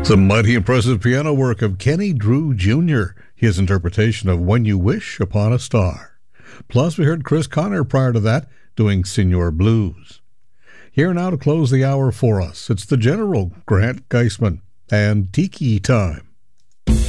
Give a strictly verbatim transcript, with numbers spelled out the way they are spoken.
The mighty impressive piano work of Kenny Drew Junior, his interpretation of When You Wish Upon a Star. Plus, we heard Chris Connor prior to that doing Senor Blues. Here now to close the hour for us, it's the General, Grant Geisman, and Tiki Time.